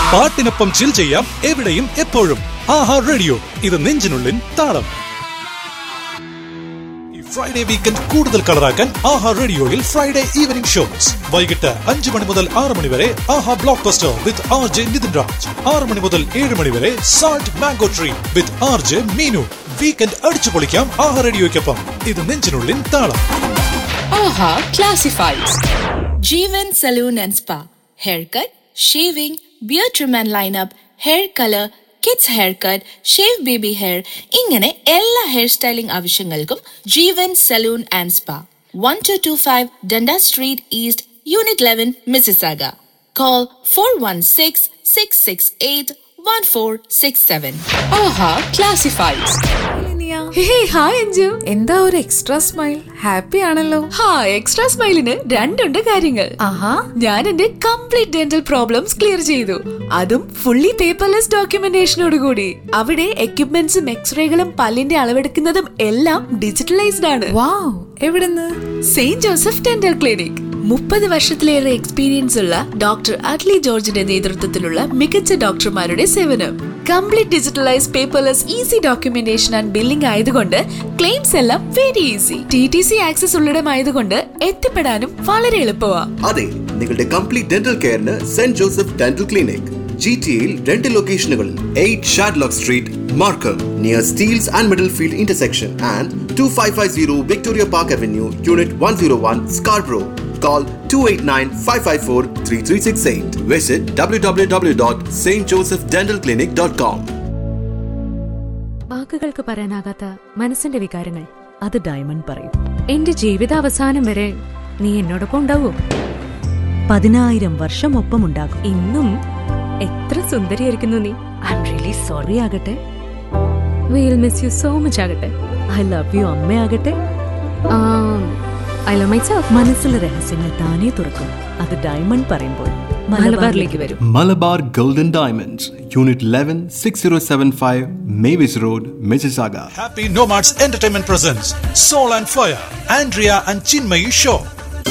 പാട്ടിനൊപ്പം ചിൽ ചെയ്യാം എവിടെയും എപ്പോഴും. ആഹാ റേഡിയോ, ഇത് നെഞ്ചിനുള്ളിൻ താളം. ഫ്രൈഡേ വീക്കെൻഡ് കൂടുതൽ കളറാക്കാൻ ആഹാ റേഡിയോയിൽ ഫ്രൈഡേ ഈവനിംഗ് ഷോസ് വൈകിട്ട് 5 മണി മുതൽ 6 മണി വരെ. ആഹാ ബ്ലോക്ക് ബസ്റ്റർ വിത്ത് RJ നിതിൻ രാജ്. 6 മണി മുതൽ 7 മണി വരെ സാൾട്ട് മാംഗോ ട്രീ വിത്ത് RJ മീനു. വീക്കെൻഡ് അടിച്ചു പൊളിക്കാം ആഹാ റേഡിയോയ്ക്കൊപ്പം. ഇത് നെഞ്ചിനുള്ളിൻ താളം. ആഹാ Classifieds. Jeevan salon and spa, hair cut, shaving, beard trim and lineup, hair colour, kids hair cut, shave baby hair, ഇങ്ങനെ എല്ലാ ഹെയർ സ്റ്റൈലിംഗ് ആവശ്യങ്ങൾക്കും ജീവൻ salon and spa, 1225 Dundas Street East, Unit 11, Mississauga. Call 416-668-1467. Aaha Classifieds. Hi Anju, എന്താ ഒരു extra smile? Happy ആണല്ലോ. Extra സ്മൈലിന് രണ്ടുണ്ട് കാര്യങ്ങൾ. ഞാൻ എന്റെ complete dental problems clear ചെയ്തു, അതും ഫുള്ളി പേപ്പർലെസ് ഡോക്യുമെന്റേഷനോട് കൂടി. അവിടെ എക്യുപ്മെന്റ്സും എക്സ്റേകളും പല്ലിന്റെ അളവെടുക്കുന്നതും എല്ലാം ഡിജിറ്റലൈസ്ഡ് ആണ്. വാവ്, എവിടുന്ന്? Saint Joseph dental clinic. 30 വർഷത്തിലേറെ എക്സ്പീരിയൻസ് ഉള്ള ഡോക്ടർ അഡ്ലി ജോർജിന്റെ നേതൃത്വത്തിലുള്ള മികച്ച ഡോക്ടർമാരുടെ സേവനം. Complete digitalise, paperless, easy documentation and billing ആയതുകൊണ്ട് ക്ലെയിംസ് എല്ലാം വെരി ഈസി. TTC ആക്സസ് ഉള്ളിടമായതുകൊണ്ട് എത്തിപ്പെടാനും വളരെ എളുപ്പമാണ്. അതെ, നിങ്ങളുടെ complete dental കെയറിന് saint Joseph dental clinic GTAയിൽ 2 ലൊക്കേഷനുകളിൽ 8 Shadlock street, Markham, near Steels and middle field intersection, and 2550 Victoria Park Avenue, Unit 101, Scarborough. Call 289-554-3368. Visit www.stjosephdentalclinic.com. വാക്കുകൾക്ക് പറയാനാകാത്ത മനസ്സിന്റെ വികാരങ്ങൾ അത് ഡയമണ്ട് പറയും. എന്റെ ജീവിതാവസാനം വരെ നീ എന്നോടൊപ്പം ഉണ്ടാവോ? 10,000 വർഷം ഒപ്പമുണ്ടാകും. ഇന്നും എത്ര സുന്ദരിയായിരിക്കുന്നു നീ. ഐ എം റിയലി സോറി ആകട്ടെ, will miss you so much ആകട്ടെ, I love you അമ്മയാകട്ടെ, I love myself. മനസ്സിലെ രഹസ്യങ്ങൾ താനേ തുറക്കും. അത് ഡയമണ്ട് പറയുമ്പോൾ മലബാറിലേക്ക് വരും. Malabar golden diamonds, Unit 11, 6075 Mavis Road, Mississauga. Happy Nomads Entertainment presents Soul and Fire, Andrea and Chinmayi show.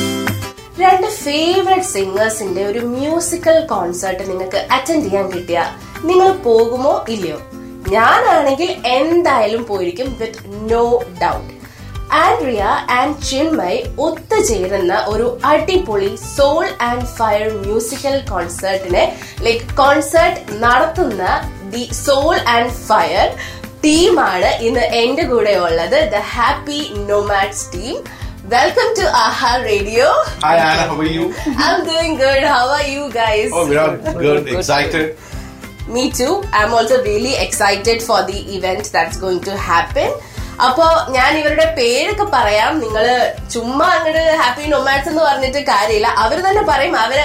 2 favourite സിംഗേഴ്സിന്റെ ഒരു മ്യൂസിക്കൽ കോൺസേർട്ട് നിങ്ങൾക്ക് അറ്റൻഡ് ചെയ്യാൻ കിട്ടിയ നിങ്ങൾ പോകുമോ ഇല്ലയോ? ഞാനാണെങ്കിൽ എന്തായാലും പോയിരിക്കും, with no doubt. Andrea and Chinmay ഒത്തുചേരുന്ന ഒരു അടിപൊളി soul and fire musical കോൺസേർട്ടിനെ concert നടത്തുന്ന ദി സോൾ ആൻഡ് ഫയർ ടീമാണ് ഇന്ന് എന്റെ കൂടെ ഉള്ളത്, the happy nomads team. Welcome to AHA Radio. Hi Anna, how are you? I'm doing good. How are you guys? Oh, we are good. Excited. Me too. I'm also really excited for the event that's going to happen. അപ്പോ ഞാൻ ഇവരുടെ പേരൊക്കെ പറയാം. നിങ്ങള് ചുമ്മാ അങ്ങോട്ട് happy nomads എന്ന് പറഞ്ഞിട്ട് കാര്യമില്ല. അവര് തന്നെ പറയും അവര്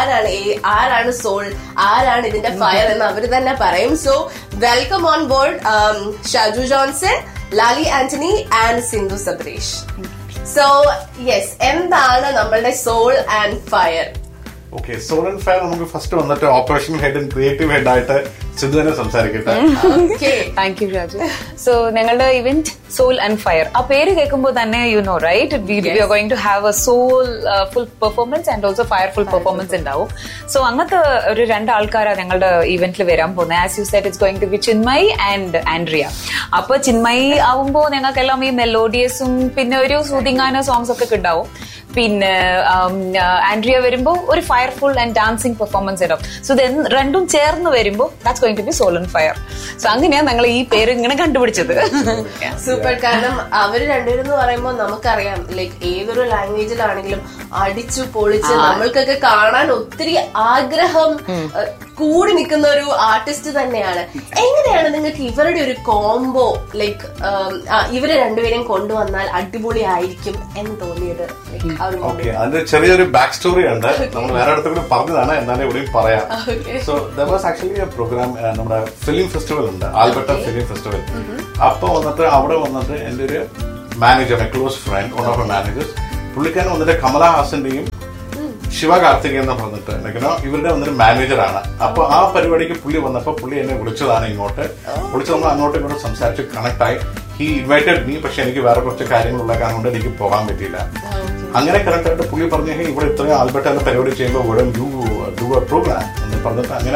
ആരാണ് സോൾ, ആരാണ് ഇതിന്റെ ഫയർ എന്ന് അവര് തന്നെ പറയും. So welcome on board Shaju Johnson, Lali Antony and Sindhu സബ്രേഷ്. So yes, എന്താണ് നമ്മളുടെ soul and fire? Okay, soul and fire നമുക്ക് ഫസ്റ്റ് വന്നിട്ട് operation head and creative head ആയിട്ട് സിന്ധു തന്നെ സംസാരിക്കട്ടെ. Thank you Raju. സോ ഞങ്ങളുടെ ഇവന്റ് സോൾ ആൻഡ് ഫയർ, ആ പേര് കേൾക്കുമ്പോൾ തന്നെ you know right, V are going to have A soul full performance and also fire full performance ഉണ്ടാവും. സോ അങ്ങനത്തെ ഒരു 2 ആൾക്കാരാണ് ഞങ്ങളുടെ ഇവന്റിൽ വരാൻ പോകുന്നത്. As you said, it's going to B Chinmay and Andrea. അപ്പൊ ചിന്മയ് ആവുമ്പോൾ ഞങ്ങൾക്കെല്ലാം ഈ മെലോഡിയസും പിന്നെ ഒരു സൂതിങ്ങാന സോങ്സ് ഒക്കെ ഉണ്ടാവും. പിന്നെ ആൻഡ്രിയ വരുമ്പോ ഒരു ഫയർഫുൾ ആൻഡ് ഡാൻസിങ് പെർഫോമൻസ് ഉണ്ടാവും. സോ ഇത് രണ്ടും ചേർന്ന് വരുമ്പോ that's going to B soul and fire. So അങ്ങനെയാണ് ഞങ്ങൾ ഈ പേര് ഇങ്ങനെ കണ്ടുപിടിച്ചത്. സൂപ്പർ. കാരണം അവര് രണ്ടുപേരും എന്ന് പറയുമ്പോൾ നമുക്കറിയാം, ഏതൊരു ലാംഗ്വേജിലാണെങ്കിലും അടിച്ചു പൊളിച്ച് നമ്മൾക്കൊക്കെ കാണാൻ ഒത്തിരി ആഗ്രഹം കൂടി നിൽക്കുന്ന ഒരു ആർട്ടിസ്റ്റ് തന്നെയാണ്. എങ്ങനെയാണ് നിങ്ങൾക്ക് ഇവരുടെ ഒരു കോംബോ ഇവരെ രണ്ടുപേരെയും കൊണ്ടുവന്നാൽ അടിപൊളി ആയിരിക്കും എന്ന് തോന്നിയത്? ഓക്കെ, അതിന്റെ ചെറിയൊരു ബാക്ക് സ്റ്റോറി ഉണ്ട്. നമ്മൾ വേറെ അടുത്ത് പറഞ്ഞതാണ്, എന്നാലും ഇവിടെയും പറയാം. So there was actually A programme, നമ്മുടെ ഫിലിം ഫെസ്റ്റിവൽ ഉണ്ട്, ആൽബർട്ട ഫിലിം ഫെസ്റ്റിവൽ. അപ്പൊ വന്നിട്ട് അവിടെ വന്നിട്ട് എന്റെ ഒരു manager, my close friend, one of managers, പുള്ളിക്കാരൻ വന്നിട്ട് കമലഹാസന്റെയും ശിവ കാർത്തിക് എന്ന് പറഞ്ഞിട്ട് ഇവരുടെ വന്നൊരു മാനേജറാണ്. അപ്പൊ ആ പരിപാടിക്ക് പുള്ളി വന്നപ്പോ പുള്ളി എന്നെ വിളിച്ചതാണ് ഇങ്ങോട്ട്. വിളിച്ച് നമ്മൾ അങ്ങോട്ടും ഇങ്ങോട്ട് സംസാരിച്ച് കണക്ട് ആയി. ഹി ഇൻവൈറ്റഡ് മീ, പക്ഷെ എനിക്ക് വേറെ കുറച്ച് കാര്യങ്ങളുള്ള കാരണം കൊണ്ട് എനിക്ക് പോകാൻ പറ്റിയില്ല. അങ്ങനെ കറക്റ്റ് ആയിട്ട് പുള്ളി പറഞ്ഞു, ഇവിടെ ഇത്രയും ആൽബർട്ട പരിപാടി ചെയ്യുമ്പോൾ യു ഡു എ പ്രോഗ്രാം എന്ന് പറഞ്ഞിട്ട് അങ്ങനെ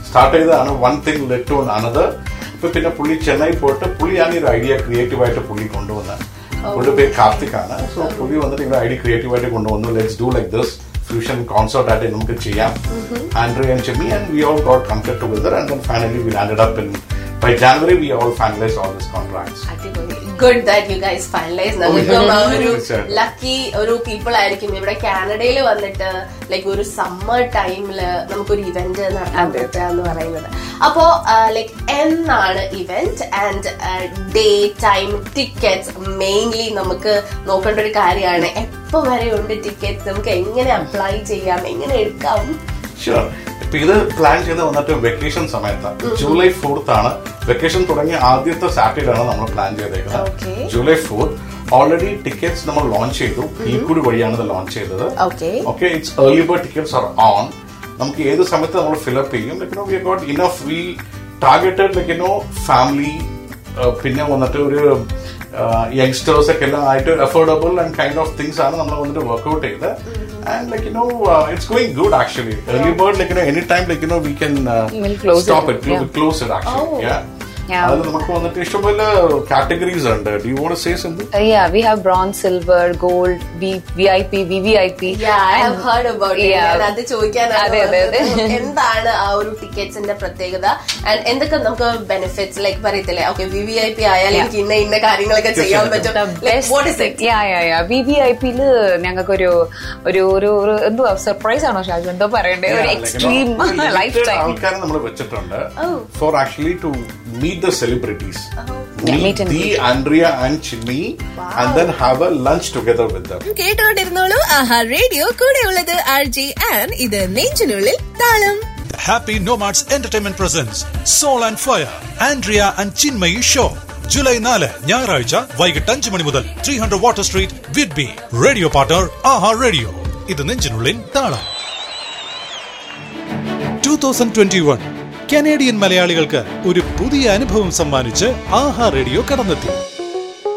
സ്റ്റാർട്ട് ചെയ്തതാണ്. One thing led to another. ഇപ്പൊ പിന്നെ പുള്ളി ചെന്നൈ പോയിട്ട് പുള്ളിയാണ് ഈ ഒരു ഐഡിയ ക്രിയേറ്റീവായിട്ട് പുള്ളി കൊണ്ടുവന്നത്. പുള്ളിയുടെ പേര് കാർത്തിക് ആണ്. സോ പുള്ളി വന്നിട്ട് ഇങ്ങനെ ഐഡിയ ക്രിയേറ്റീവായിട്ട് കൊണ്ടുവന്നു. Let's do like this fusion concert ആയിട്ട് നമുക്ക് ചെയ്യാം. Andrea and Jimmy and we all got comfort together and then finally we landed up in by January we all finalized all these contracts. Good that you guys finalized. നമുക്കും ഒരു lucky ഒരു people ആയിരിക്കും ഇവിടെ കാനഡയിൽ വന്നിട്ട് like ഒരു summer ടൈമില് നമുക്കൊരു ഇവന്റ് നടത്താൻ പറ്റുക എന്ന് പറയുന്നത്. അപ്പോ ലൈക്ക് എന്നാണ് event and day time tickets mainly നമുക്ക് നോക്കേണ്ട ഒരു കാര്യമാണ്. എപ്പോ വരെ ഉണ്ട് ടിക്കറ്റ്സ്, നമുക്ക് എങ്ങനെ അപ്ലൈ ചെയ്യാം, എങ്ങനെ എടുക്കാം? Sure. ഇപ്പൊ ഇത് പ്ലാൻ ചെയ്ത് വന്നിട്ട് വെക്കേഷൻ സമയത്താണ്. ജൂലൈ 4th ആണ് വെക്കേഷൻ തുടങ്ങിയ ആദ്യത്തെ സാറ്റർഡേ ആണ് നമ്മൾ പ്ലാൻ ചെയ്തേക്കുന്നത്. ജൂലൈ 4th ഓൾറെഡി ടിക്കറ്റ്സ് നമ്മൾ ലോഞ്ച് ചെയ്തു. ഈക്വൽ വഴിയാണ് ഇത് ലോഞ്ച് ചെയ്തത്. Okay, it's early bird tickets R on. നമുക്ക് ഏത് സമയത്ത് നമ്മൾ ഫിലപ്പ് ചെയ്യും. Like we got enough, V targeted like family, പിന്നെ വന്നിട്ട് ഒരു യങ്സ്റ്റേഴ്സ് ഒക്കെ എല്ലാം ആയിട്ട് affordable and kind of things ആണ് നമ്മൾ വന്നിട്ട് വർക്ക്ഔട്ട് ചെയ്ത്. And like it's going good actually. Early bird, like anytime, like we can stop it. We'll close it actually. അതിൽ നമുക്ക് വന്നിട്ട് ഇഷ്ടംപോലെ കാറ്റഗറീസ് ഉണ്ട്. Do you want to say something? Yeah, we have bronze, silver, gold, VIP, VVIP. Yeah, I have heard about it. അത് ചോദിക്കാനാണ് എന്താണ് ആ ഒരു ടിക്കറ്റ്സിന്റെ പ്രത്യേകത ആൻഡ് എന്തൊക്കെ നമുക്ക് ബെനിഫിറ്റ്സ് ലൈക്ക് പറയത്തില്ലേ. ഓക്കെ, VVIP ആയാൽ എനിക്ക് ഇന്ന കാര്യങ്ങളൊക്കെ ചെയ്യാൻ പറ്റും. VVIPയില് ഞങ്ങൾക്ക് ഒരു എന്തുവാ സർപ്രൈസ് ആണോ ഷാജു, എന്തോ പറയണ്ടേ, ഒരു എക്സ്ട്രീം ലൈഫ് ടൈം ആൾക്കാരെ നമ്മൾ വെച്ചിട്ടുണ്ട് four actually to meet the celebrities. Meet the Andrea and Chinmay and then have a lunch together with them. കേട്ടോണ്ടിരുന്നോളൂ Aaha radio. കൂടെയുള്ളത് RJ and ഇത് നെഞ്ചിനുള്ളിൽ താളം. Happy Nomads Entertainment presents Soul and Fire Andrea and Chinmay show. July 4 ഞായറാഴ്ച വൈകിട്ട് 5 മണി മുതൽ 300 water street Whidbey. Radio partner ആഹാ radio. ഇത് നെഞ്ചിനുള്ളിൽ താളം. 2021 കനേഡിയൻ മലയാളികൾക്ക് ഒരു പുതിയ അനുഭവം സമ്മാനിച്ച് ആഹാ റേഡിയോ കടന്നെത്തി.